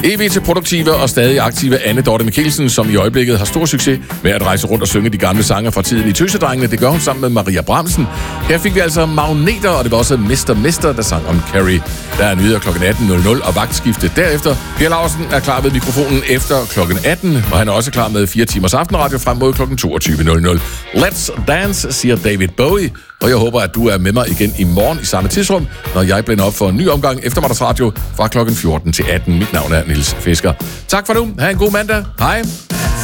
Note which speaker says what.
Speaker 1: Evigt til produktive og stadig aktive Anne Dorte Mikkelsen, som i øjeblikket har stor succes med at rejse rundt og synge de gamle sange fra tiden i Tøsedrengene. Det gør hun sammen med Maria Bramsen. Her fik vi altså Magneter, og det var også Mester, der sang om Carrie. Der er nyheder kl. 18.00 og vagtskifte derefter. Per Laursen er klar ved mikrofonen efter kl. 18, og han er også klar med 4 timers aftenradio frem mod kl. 22.00. Let's Dance, siger David Bowie, og jeg håber, at du er med mig igen i morgen i samme tidsrum, når jeg blænder op for en ny omgang eftermiddagsradio fra kl. 14 til 18. Mit navn er Niels Fisker. Tak for nu. Ha' en god mandag. Hej.